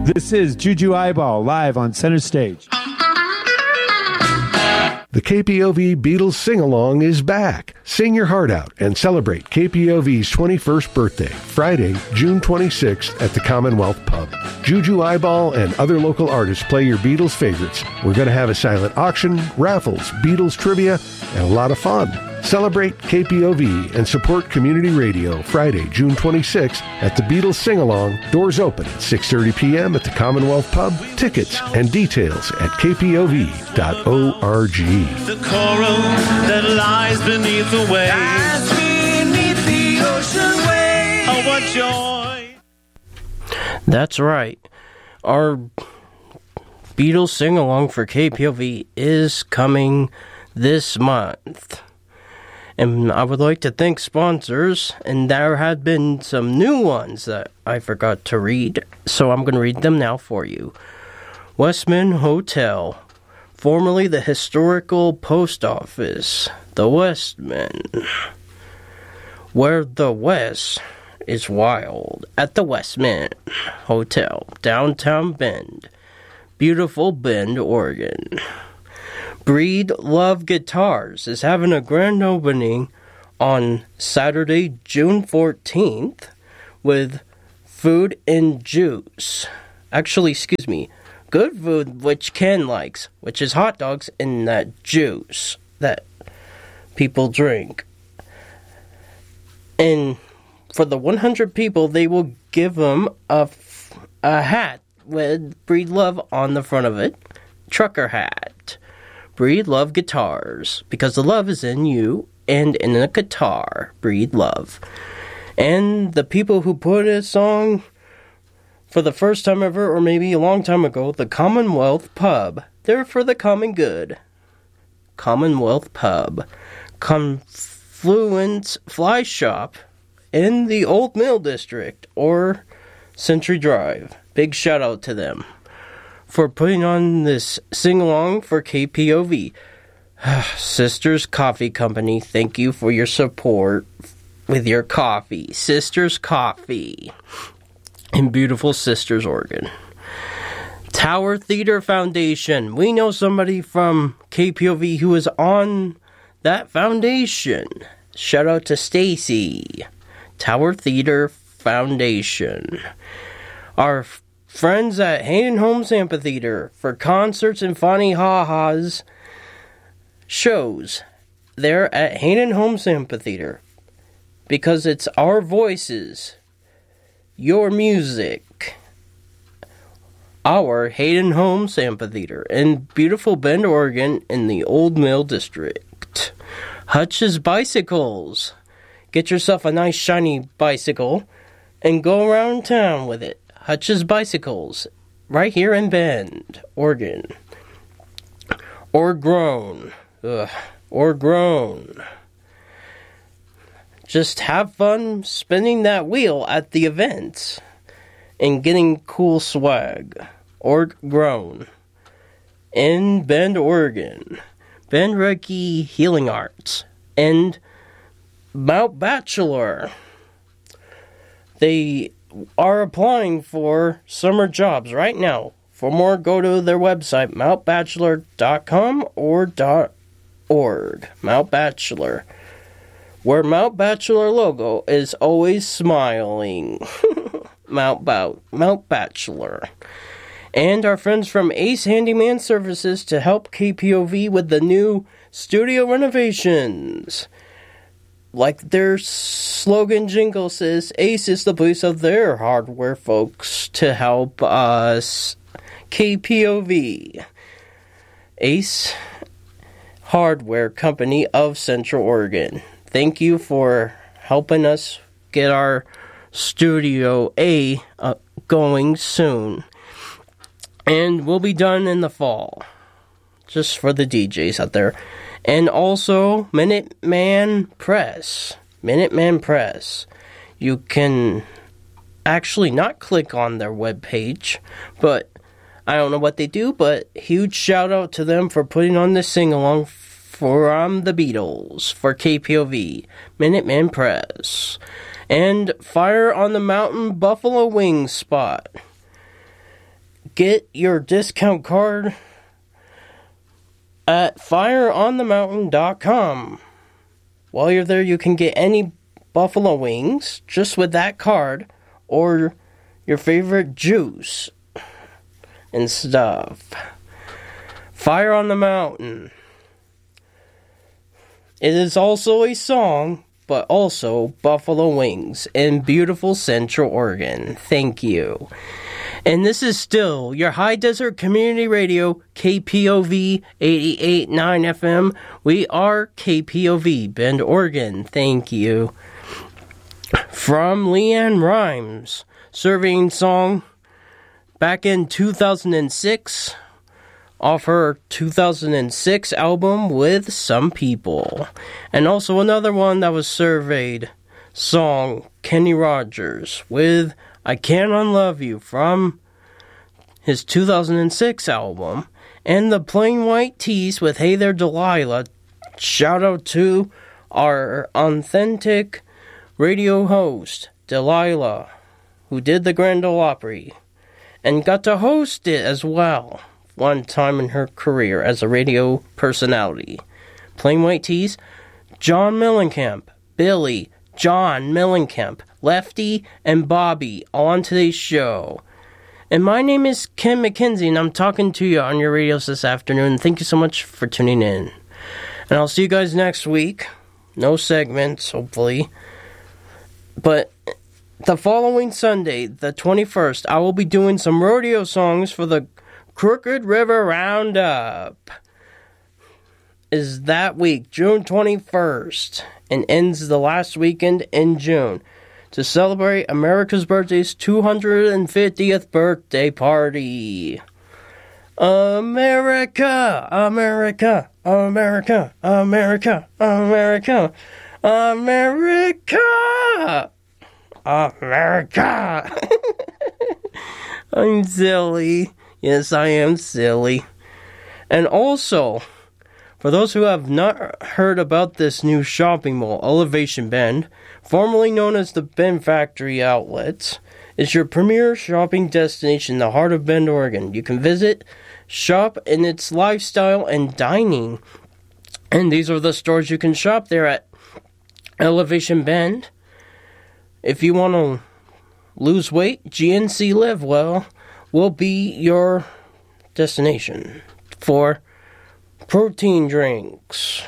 This is Juju Eyeball live on Center Stage. The KPOV Beatles Sing-Along is back. Sing your heart out and celebrate KPOV's 21st birthday, Friday, June 26th at the Commonwealth Pub. Juju Eyeball and other local artists play your Beatles favorites. We're going to have a silent auction, raffles, Beatles trivia, and a lot of fun. Celebrate KPOV and support community radio Friday, June 26th at the Beatles Sing-Along. Doors open at 6:30 p.m. at the Commonwealth Pub. Tickets and details at kpov.org. The coral that lies beneath the waves. Lies beneath the ocean waves. Oh, what joy. That's right. Our Beatles Sing-Along for KPOV is coming this month. And I would like to thank sponsors, and there have been some new ones that I forgot to read, so I'm going to read them now for you. Westman Hotel, formerly the Historical Post Office, the Westman, where the West is wild, at the Westman Hotel, downtown Bend, beautiful Bend, Oregon. Breed Love Guitars is having a grand opening on Saturday, June 14th with food and juice. Actually, excuse me, good food which Ken likes, which is hot dogs and that juice that people drink. And for the 100 people, they will give them a hat with Breed Love on the front of it. Trucker hat. Breed Love Guitars, because the love is in you and in a guitar. Breed Love. And the people who put a song for the first time ever, or maybe a long time ago, the Commonwealth Pub. They're for the common good. Commonwealth Pub. Confluence Fly Shop in the Old Mill District, or Century Drive. Big shout out to them for putting on this sing-along for KPOV. Sisters Coffee Company, thank you for your support with your coffee. Sisters Coffee in beautiful Sisters, Oregon. Tower Theater Foundation. We know somebody from KPOV who is on that foundation. Shout out to Stacy. Tower Theater Foundation. Our friends at Hayden Homes Amphitheater for concerts and funny ha-has shows. They're at Hayden Homes Amphitheater because it's our voices, your music. Our Hayden Homes Amphitheater in beautiful Bend, Oregon in the Old Mill District. Hutch's Bicycles. Get yourself a nice shiny bicycle and go around town with it. Hutch's Bicycles, right here in Bend, Oregon. Or Grown. Or Grown. Just have fun spinning that wheel at the event and getting cool swag. Or Grown. In Bend, Oregon. Bend Reiki Healing Arts. And Mount Bachelor. They are applying for summer jobs right now. For more, go to their website, mountbachelor.com or .org. Mount Bachelor. Where Mount Bachelor logo is always smiling. Mount Bachelor. And our friends from Ace Handyman Services to help KPOV with the new studio renovations. Like their slogan jingle says, Ace is the place of their hardware folks to help us. KPOV. Ace Hardware Company of Central Oregon. Thank you for helping us get our Studio A going soon. And we'll be done in the fall. Just for the DJs out there. And also, Minuteman Press. Minuteman Press. You can actually not click on their webpage, but I don't know what they do, but huge shout out to them for putting on this sing-along from the Beatles for KPOV. Minuteman Press. And Fire on the Mountain Buffalo Wings Spot. get your discount card at fireonthemountain.com. While you're there, you can get any buffalo wings just with that card, or your favorite juice and stuff. Fire on the Mountain. It is also a song, but also buffalo wings in beautiful Central Oregon. Thank you. And this is still your High Desert Community Radio, KPOV 88.9 FM. We are KPOV, Bend, Oregon. Thank you. From Leanne Rimes, serving song back in 2006 off her 2006 album With Some People. And also another one that was surveyed, song Kenny Rogers with I Can't Unlove You from his 2006 album. And the Plain White Tees with Hey There Delilah. Shout out to our authentic radio host, Delilah, who did the Grand Ole Opry and got to host it as well one time in her career as a radio personality. Plain White Tees, John Mellencamp, Billy, John Mellencamp, Lefty, and Bobby on today's show. And my name is Ken McKenzie, and I'm talking to you on your radios this afternoon. Thank you so much for tuning in. And I'll see you guys next week. No segments, hopefully. But the following Sunday, the 21st, I will be doing some rodeo songs for the Crooked River Roundup. Is that week, June 21st, and ends the last weekend in June to celebrate America's birthday's 250th birthday party. America, America, America, America, America, America, America. I'm silly. Yes, I am silly. And also, for those who have not heard about this new shopping mall, Elevation Bend, formerly known as the Bend Factory Outlets, is your premier shopping destination in the heart of Bend, Oregon. You can visit, shop in its lifestyle and dining. And these are the stores you can shop there at Elevation Bend. If you want to lose weight, GNC Live Well will be your destination for protein drinks.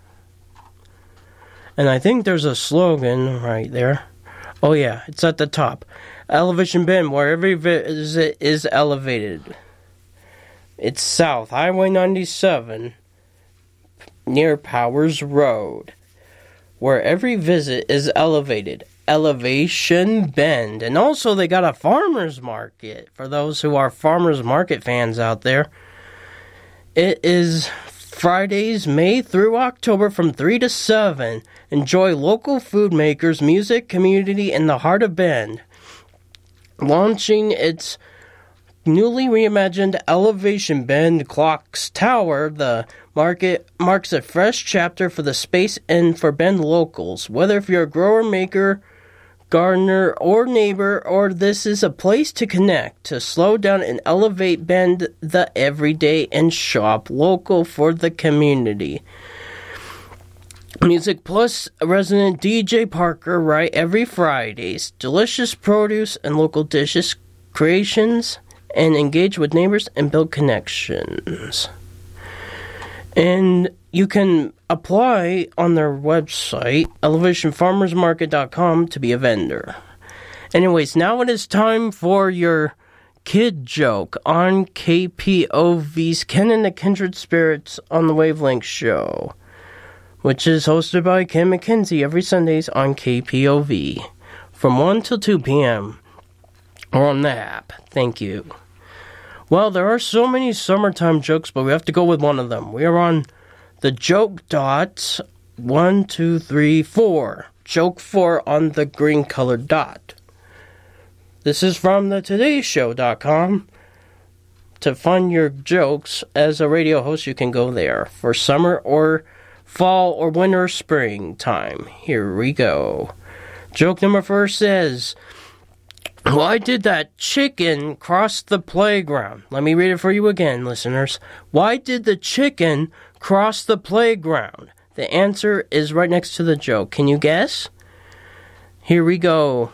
And I think there's a slogan right there. Oh yeah, it's at the top. Elevation Bend, where every visit is elevated. It's South Highway 97 near Powers Road, where every visit is elevated. Elevation Bend. And also they got a farmer's market for those who are farmer's market fans out there. It is Fridays, May through October from 3 to 7. Enjoy local food makers, music, community in the heart of Bend. Launching its newly reimagined Elevation Bend Clocks Tower, the market marks a fresh chapter for the space and for Bend locals. Whether if you're a grower, maker, gardener, or neighbor, or this is a place to connect, to slow down and elevate Bend the everyday and shop local for the community. Music plus resident DJ Parker right every Fridays. Delicious produce and local dishes, creations, and engage with neighbors and build connections. And you can apply on their website, elevationfarmersmarket.com, to be a vendor. Anyways, now it is time for your kid joke on KPOV's Ken and the Kindred Spirits on the Wavelength show, which is hosted by Ken McKenzie every Sundays on KPOV from 1 till 2 p.m. or on the app. Thank you. Well, there are so many summertime jokes, but we have to go with one of them. We are on the joke dot 1, 2, 3, 4. Joke 4 on the green colored dot. This is from the TodayShow.com. To find your jokes as a radio host, you can go there for summer or fall or winter or spring time. Here we go. Joke number 4 says, Why did that chicken cross the playground? Let me read it for you again, listeners. Why did the chicken cross the playground? The answer is right next to the joke. Can you guess? Here we go.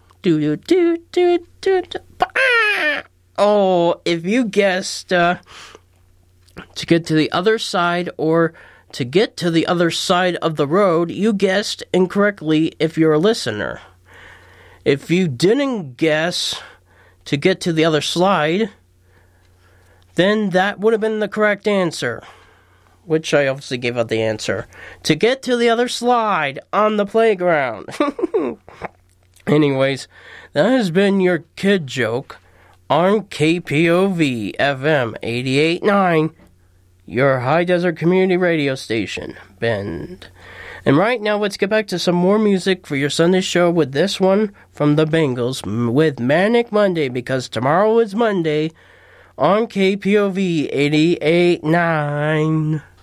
Oh, if you guessed to get to the other side or to get to the other side of the road, you guessed incorrectly if you're a listener. If you didn't guess to get to the other slide, then that would have been the correct answer, which I obviously gave out the answer. To get to the other slide on the playground. Anyways, that has been your kid joke on KPOV FM 88.9, your high desert community radio station, Bend. And right now, let's get back to some more music for your Sunday show with this one from the Bengals with Manic Monday, because tomorrow is Monday on KPOV 88.9.